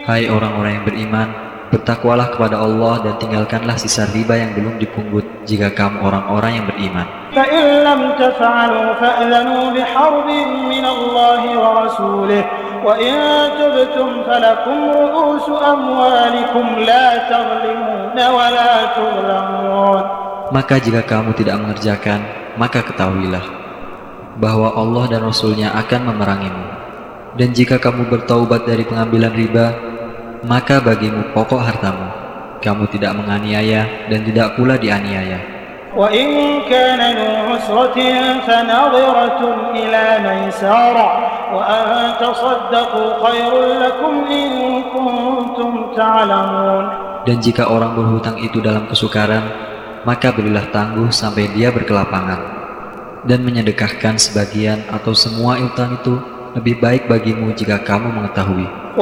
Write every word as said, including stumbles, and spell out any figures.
Hai orang-orang yang beriman, bertakwalah kepada Allah dan tinggalkanlah sisa riba yang belum dipungut jika kamu orang-orang yang beriman. فإن لم تفعلوا فأذنوا بحرب من الله ورسوله وإن تبتم فلكم رؤوس أموالكم لا تظلمون ولا تظلمون. Maka jika kamu tidak mengerjakan, maka ketahuilah bahwa Allah dan Rasul-Nya akan memerangimu. Dan jika kamu bertaubat dari pengambilan riba, maka bagimu pokok hartamu. Kamu tidak menganiaya dan tidak pula dianiaya. وَإِنْ كَانَ ذُو عُسْرَةٍ فَنَظِرَةٌ إِلَى مَيْسَرَةٍ وَأَنْ تَصَدَّقُوا خَيْرٌ لَكُمْ إِنْ كُنْتُمْ تَعْلَمُونَ. Dan jika orang berhutang itu dalam kesukaran, maka berilah tangguh sampai dia berkelapangan. Dan menyedekahkan sebagian atau semua utang itu lebih baik bagimu jika kamu mengetahui.